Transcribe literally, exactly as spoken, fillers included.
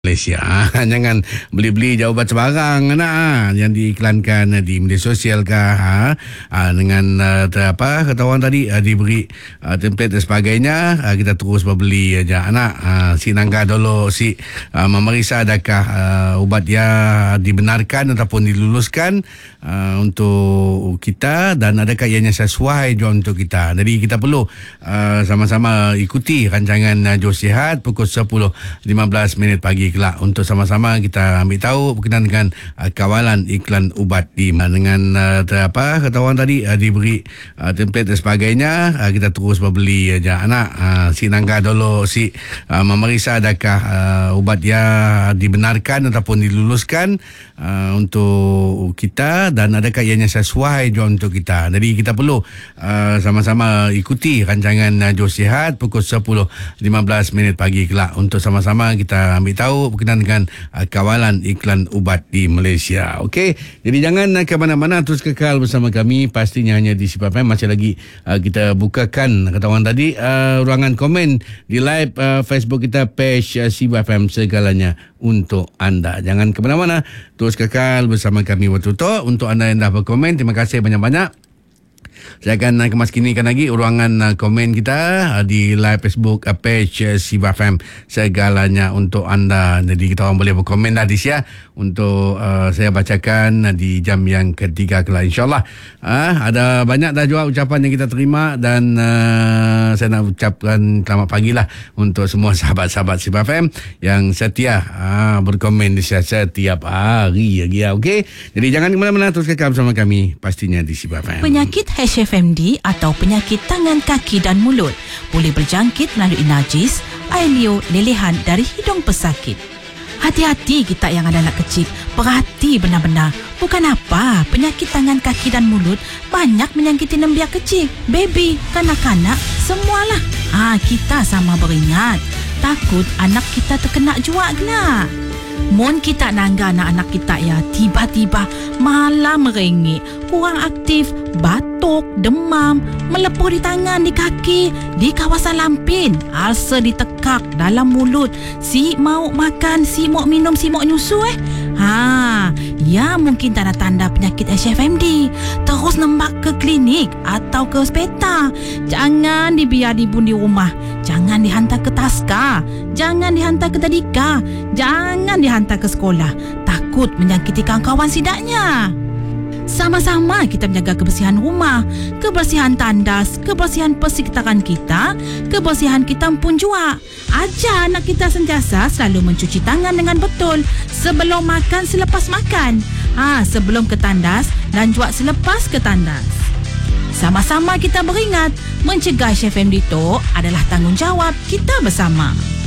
Malaysia. Jangan beli-beli jaubat sembarang nak yang diiklankan di media sosial kah ha? Ha, dengan uh, apa kata orang tadi uh, diberi uh, template dan sebagainya, uh, kita terus membeli aja anak. Uh, si nangka dulu si uh, memeriksa adakah uh, ubat yang dibenarkan ataupun diluluskan uh, untuk kita dan adakah ianya sesuai jual untuk kita. Jadi kita perlu uh, sama-sama ikuti rancangan uh, Jom Sihat pukul sepuluh lima belas minit pagi kelak untuk sama-sama kita ambil tahu berkenaan dengan uh, kawalan iklan ubat di dengan uh, apa kata orang tadi uh, diberi uh, template dan sebagainya, uh, kita terus membeli aja anak. Uh, si nangka dulu si uh, memeriksa adakah uh, ubat yang dibenarkan ataupun diluluskan uh, untuk kita dan adakah ianya sesuai jual untuk kita. Jadi kita perlu uh, sama-sama ikuti rancangan uh, Jom Sihat pukul sepuluh lima belas minit pagi kelak untuk sama-sama kita ambil tahu berkenaan dengan uh, kawalan iklan ubat di Malaysia. Okey, jadi jangan uh, ke mana-mana, terus kekal bersama kami pastinya hanya di Sipa F M. Masih lagi uh, kita bukakan kata orang tadi uh, ruangan komen di live uh, Facebook kita, page uh, Sipa F M, segalanya untuk anda. Jangan ke mana-mana, terus kekal bersama kami waktu tu. Untuk anda yang dah berkomen, terima kasih banyak-banyak. Saya akan uh, kemaskinikan lagi ruangan uh, komen kita uh, di live Facebook uh, page uh, Sipa F M, segalanya untuk anda. Jadi kita orang boleh berkomen dah di sini untuk uh, saya bacakan uh, di jam yang ketiga kelak, insyaAllah. Uh, ada banyak dah juga ucapan yang kita terima dan uh, saya nak ucapkan selamat pagi lah untuk semua sahabat-sahabat Sipa F M yang setia uh, berkomen di sini setiap hari lagi. Okey, jadi jangan ke mana-mana, terus kekal bersama kami pastinya di Sipa F M. Penyakit H F M D atau penyakit tangan, kaki dan mulut boleh berjangkit melalui najis, air liur, lelehan dari hidung pesakit. Hati-hati kita yang ada anak kecil, perhati benar-benar. Bukan apa, penyakit tangan, kaki dan mulut banyak menyangkiti nembiak kecil, baby, kanak-kanak, semualah. Ah, kita sama beringat, takut anak kita terkena juak kena. Mon kita nangga anak-anak kita ya tiba-tiba malah merengek, kurang aktif, batuk, demam, melepuh di tangan, di kaki, di kawasan lampin, ulcer ditekak dalam mulut, si mau makan, si mau minum, si mau nyusu eh. Ha, ya mungkin tanda-tanda penyakit H F M D. Terus nembak ke klinik atau ke hospital. Jangan dibiar dibun di rumah. Jangan dihantar ke taska. Jangan dihantar ke tadika. Jangan dihantar ke sekolah. Takut menyakiti kawan-kawan sidaknya. Sama-sama kita menjaga kebersihan rumah, kebersihan tandas, kebersihan persekitaran kita, kebersihan kita pun juga. Ajar anak kita sentiasa selalu mencuci tangan dengan betul sebelum makan, selepas makan, ha, sebelum ke tandas dan juga selepas ke tandas. Sama-sama kita beringat, mencegah H F M D itu adalah tanggungjawab kita bersama.